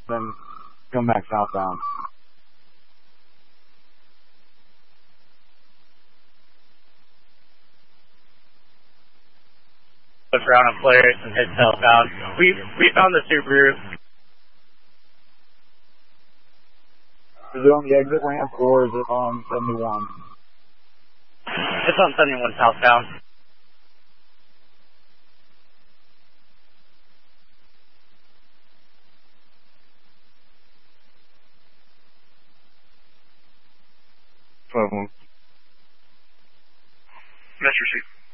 then come back southbound. Look around on Polaris and head southbound. We found the Subaru. Is it on the exit ramp or is it on 71? It's on 71 southbound. Problem. Metro 6.